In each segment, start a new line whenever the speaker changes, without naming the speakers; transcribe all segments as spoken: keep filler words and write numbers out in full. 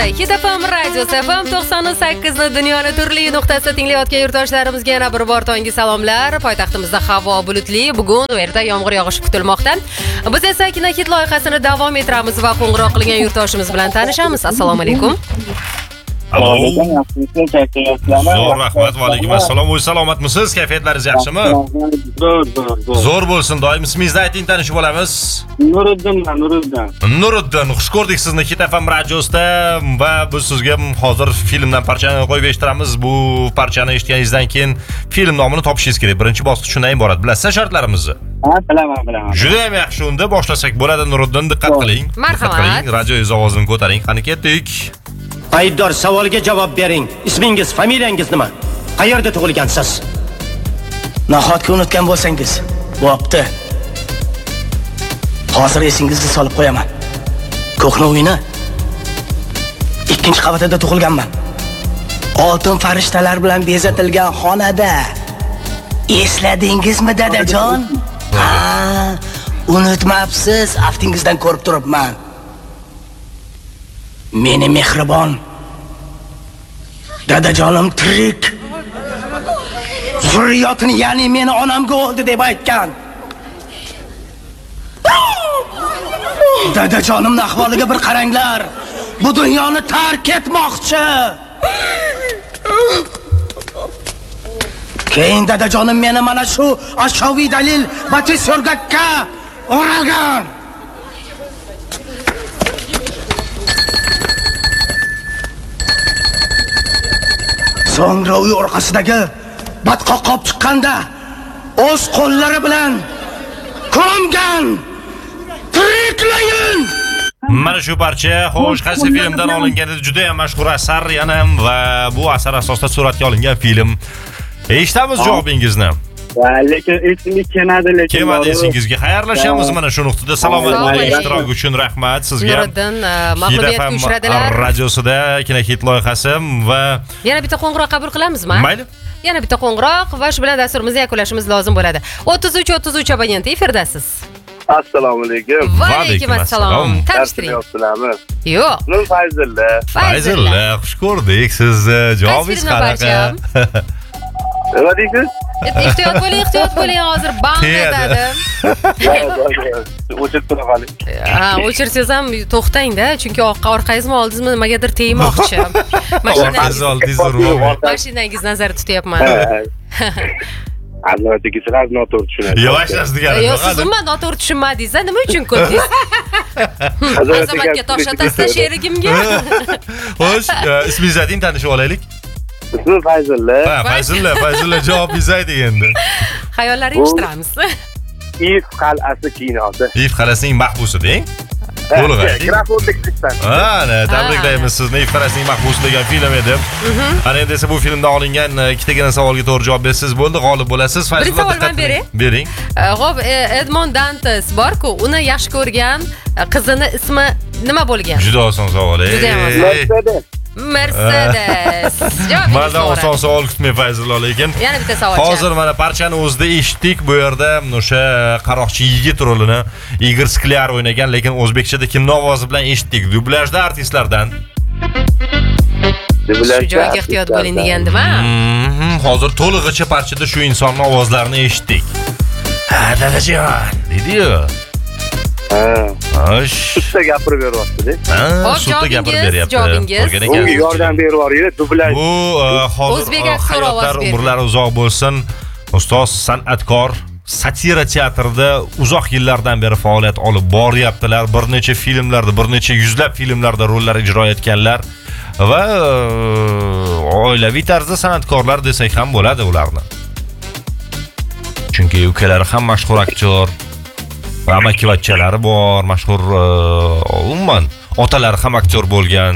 Hit F M radiosi F M to'qson sakkiz ni dunyoning turli nuqtasida tinglayotgan yurtdoshlarimizga yana bir bor tonggi salomlar. Poytaxtimizda havo bulutli, bugun erta yomg'ir yog'ishi kutilmoqda. Biz esa Kinokit loyihasini davom ettiramiz va qo'ng'iroq qilgan yurtdoshimiz bilan tanishamiz. Assalomu alaykum.
Alo. Zo'r rahmat, va alaykum assalom. O'z salomatmisiz? Kayfiyatlaringiz yaxshimi?
Zo'r, zo'r, zo'r.
Zo'r bo'lsin. Doim ismingizni ayting, tanishib olamiz.
Nuriddin, Nuriddin.
Nuriddin, xush ko'rdik sizni Hit F M radiosida va biz sizga hozir filmdan parchani qo'yib eshittiramiz. Bu parchani eshitganingizdan keyin film nomini topishingiz kerak. Birinchi bosqich shundan iborat. Bilasizlar shartlarimizni?
Ha, bilaman, bilaman.
Juda ham yaxshi. Unda boshlasak bo'ladi. Nuriddin, diqqat qiling.
Marhamat.
Radioingiz ovozini ko'taring. Qani ketdik.
Aybdor, savoliga javob bering. Ismingiz, familiyangiz nima? Qayerda tug'ilgansiz? Nahotki unutgan bo'lsangiz, bo'pti. Hozir esingizni solib qo'yaman. Ko'hna uyni ikkinchi qavatida tug'ilganman. Oltin farishtalar bilan bezatilgan xonada. Esladingizmi, dadajon? Ha, unutmabsiz, aftingizdan ko'rib turibman. Meni mehribon dadajonim tirik. Zurriyotini, ya'ni meni onamga o'ldi deb aytgan. Dadajonimning ahvoliga bir qaranglar. Bu dunyoni tark etmoqchi. Keyin dadajonim meni mana shu ashyoviy dalil bati so'rgakka o'ralgan. So'ngra uy orqasidagi badqoqob chiqqanda o'z qo'llari bilan ko'mgan. Tiriklayin.
Mana shu parcha xo'sh qaysi filmdan olingan edi? Juda ham mashhur asar yana va bu asar asosida suratga olingan film. Eshitamiz javobingizni.
Va lekin esimga kelmadi, lekin
kelmadi esingizga. Xayrlashamiz mana shu nuqtada. Salomat ishtirok uchun rahmat sizga.
Nuriddin, mag'lubiyatga uchradilar.
Radiosida Kinokit loyihasi va
yana bitta qo'ng'iroq qabul qilamizmi?
Mayli.
Yana bitta qo'ng'iroq va shu bilan dasturimizni yakunlashimiz lozim bo'ladi. o'ttiz uch o'ttiz uch abonenti efirdasiz.
Assalomu alaykum.
Va alaykum assalom. Tanishtiring. Yo'q.
Men Fayzulla.
Fayzulla, xush ko'rdik sizni. Javobingiz qanaqa?
Nima deysiz?
Ehtiyot bo'ling, ehtiyot bo'ling, hozir bam etadi.
O'chirib tura qoling.
Ha, o'chirsangiz ham to'xtang-da, chunki orqangizmi, oldingizmi nimagadir tegmoqchi. Mashinangiz
oldingiz urmang.
Mashinangiz nazarda tutyapman.
Albatta, noto'g'ri tushunadi.
Yavash deganim
yo'q. Yo'q, siz umuman noto'g'ri tushunmadingiz. Nima uchun ko'rdingiz? Azamatga tosh otasizlar sherigimga.
Xo'sh, ismingizni ayting, tanishib olaylik.
Ismim Fayzulla.
Ha, Fayzulla, Fayzulla javobingizni ayting endi.
Xayollaringizni eshittiramiz.
If qal'asi kinosi.
If qal'asining mahbusi deng. To'liq ayting.
Grafodikdan.
Ha, tabriklaymiz sizni. If qal'asining mahbusi degan film edi. Ana endi esa bu filmdan olingan ikkitagina savolga to'g'ri javob bersangiz bo'ldi, g'olib bo'lasiz.
Bir savol men beray.
Bering.
Xo'p, Edmond Dantes bor-ku, uni yaxshi ko'rgan qizini ismi nima bo'lgan?
Juda oson savol.
Juda ham oson. Mercedes.
Mana oson savol kutmay Fayzulla, lekin
yana bitta savol.
Hozir mana parchani o'zida eshitdik. Bu yerda o'sha qaroqchi yigit rolini Igor Sklyar o'ynagan, lekin o'zbekchada kimning ovozi bilan eshitdik? Dublyajda artistlardan.
Shu joyga ehtiyot bo'ling degandim-a?
Hozir to'lig'icha parchada shu insonning ovozlarini eshitdik. Ha, dadajon, dedi-yu.
Ha.
Xo'sh.
Sudda gapirib beryapti-da.
Ha, sudda gapirib beryapti.
Unga yordam berib yuboring, dublyaj.
Bu hozir hayotlar umrlari uzoq bo'lsin. Ustoz san'atkor satira teatrida uzoq yillardan beri faoliyat olib boryaptilar. Bir necha filmlarda, bir necha yuzlab filmlarda rollar ijro etganlar va oilaviy tarzda san'atkorlar desak ham bo'ladi ularni. Chunki ukalari ham mashhur aktyor. Va amakivachchalari bor, mashhur umuman otalari ham aktyor bo'lgan.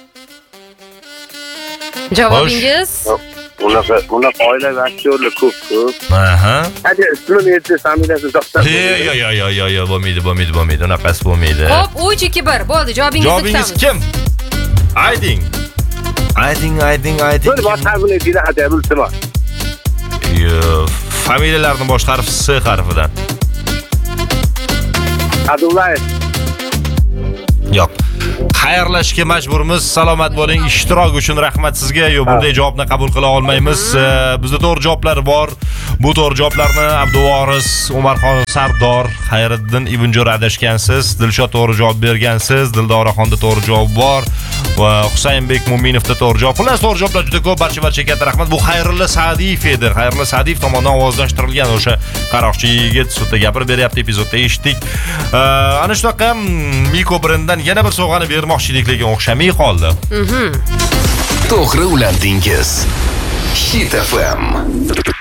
Javobingiz?
Unaqa, unaqa oilaviy aktyorlar ko'p ko'p.
Aha.
Hadi ismini aytsangiz, familiyasini topsam.
Yo'q, yo'q, yo'q, yo'q, yo'q, bo'lmaydi, bo'lmaydi, bo'lmaydi. Unaqasi bo'lmaydi.
Xo'p, uch ikki bir bo'ldi. Javobingizni
Javobingiz kim? Ayting. Ayting, ayting, ayting.
Bir bosh harfini aytinglar, hadi bilsam.
Yo'q, familiyalarning bosh harfi S harfidan.
Adullayev.
Yo'q. xayrlashishga majburmiz. Salomat bo'ling. Ishtirok uchun rahmat sizga. Yo'q, bunday javobni qabul qila olmaymiz. Bizda to'g'ri javoblar bor. Bu to'g'ri javoblarni Abduvoris, Umarxon Sardor, Xayriddin Ibnjo'r adashgansiz. Dilshod to'g'ri javob bergansiz. Dildoraxonda to'g'ri javob bor. Va Husaynbek Mo'minovda to'g'ri javob. Xullas to'g'ri javoblar juda ko'p. Barcha-barchaga katta rahmat. Bu Xayrulla Sa'diyev edi. Xayrulla Sa'diyev tomonidan ovozlashtirilgan o'sha qaroqchi yigit sudda gapirib beryapti, epizodda eshitdik. Ana shunaqa Miko brendidan yana bir sovg'ani bermoqchilik, lekin o'xshamay qoldi.
To'g'ri ulandingiz. Hit F M.